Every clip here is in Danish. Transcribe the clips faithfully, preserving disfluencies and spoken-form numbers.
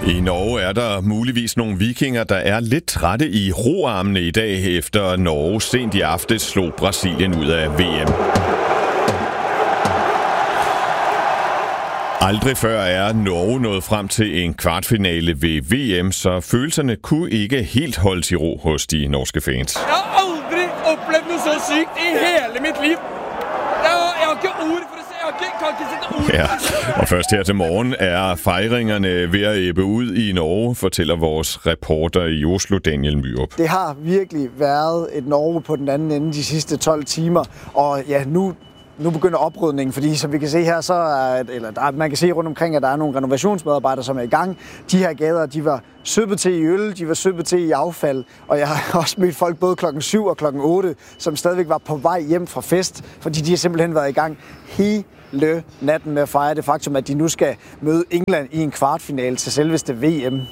I Norge er der muligvis nogle vikinger, der er lidt trætte i roarmene i dag, efter Norge sent i aftes slog Brasilien ud af V M. Aldrig før er Norge nået frem til en kvartfinale ved V M, så følelserne kunne ikke helt holdes i ro hos de norske fans. Jeg har aldrig oplevet noget så sygt i hele mit liv. Jeg har, jeg har ikke ord for at sige, jeg kan ikke sætte ord. Ja, og først her til morgen er fejringerne ved at ebbe ud i Norge, fortæller vores reporter i Oslo, Daniel Myrup. Det har virkelig været et Norge på den anden ende de sidste tolv timer, og ja, nu Nu begynder oprydningen, fordi som vi kan se her, så er, eller der, man kan se rundt omkring, at der er nogle renovationsmedarbejdere, som er i gang. De her gader, de var søbet til i øl, de var søbet til i affald, og jeg har også mødt folk både klokken syv og klokken otte, som stadigvæk var på vej hjem fra fest, fordi de har simpelthen været i gang hele natten med at fejre det faktum, at de nu skal møde England i en kvartfinale til selveste V M.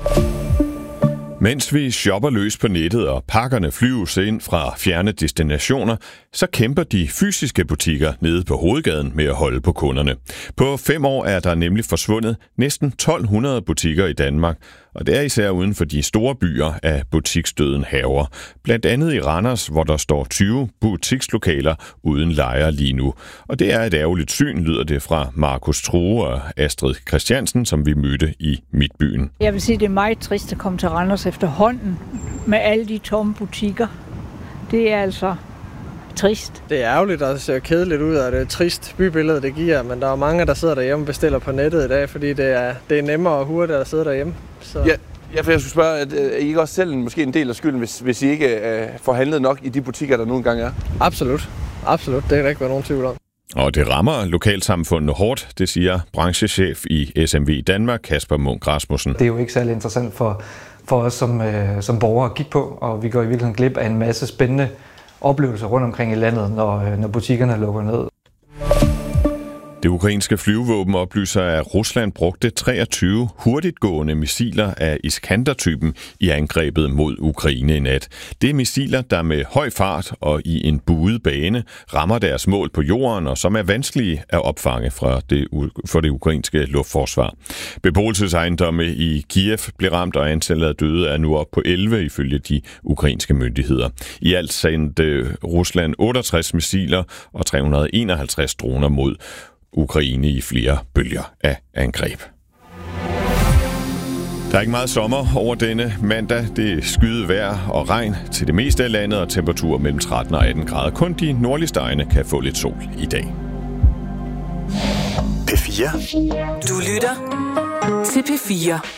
Mens vi shopper løs på nettet og pakkerne flyves ind fra fjerne destinationer, så kæmper de fysiske butikker nede på hovedgaden med at holde på kunderne. På fem år er der nemlig forsvundet næsten tolv hundrede butikker i Danmark, og det er især uden for de store byer, at butiksdøden hærger. Blandt andet i Randers, hvor der står tyve butikslokaler uden lejer lige nu. Og det er et ærgerligt syn, lyder det fra Markus True og Astrid Christiansen, som vi mødte i Midtbyen. Jeg vil sige, det er meget trist at komme til Randers efterhånden med alle de tomme butikker. Det er altså trist. Det er ærgerligt, og det ser kedeligt ud, og det er trist bybillede, det giver, men der er mange, der sidder derhjemme og bestiller på nettet i dag, fordi det er, det er nemmere og hurtigere at sidde derhjemme. Så. Ja, ja, for jeg skulle spørge, at er I ikke også selv måske en del af skylden, hvis, hvis I ikke uh, får handlet nok i de butikker, der nu engang er? Absolut. Absolut. Det er der ikke været nogen tvivl om. Og det rammer lokalsamfundet hårdt, det siger branchechef i S M V Danmark, Kasper Munk Rasmussen. Det er jo ikke særlig interessant for, for os som, øh, som borgere at kigge på, og vi går i virkeligheden glip af en masse spændende oplevelser rundt omkring i landet, når, når butikkerne lukker ned. Det ukrainske flyvevåben oplyser, at Rusland brugte treogtyve hurtigtgående missiler af Iskander-typen i angrebet mod Ukraine i nat. Det er missiler, der med høj fart og i en buet bane rammer deres mål på jorden, og som er vanskelige at opfange fra det, for det ukrainske luftforsvar. Beboelsesejendomme i Kiev blev ramt, og antallet af døde er nu op på elleve ifølge de ukrainske myndigheder. I alt sendte Rusland otteogtres missiler og tre hundrede og enoghalvtreds droner mod Ukraine i flere bølger af angreb. Der er ikke meget sommer over denne mandag. Det er skyet vejr og regn til det meste af landet, og temperaturer mellem tretten og atten grader. Kun de nordligste egne kan få lidt sol i dag. P fire. Du lytter til P fire.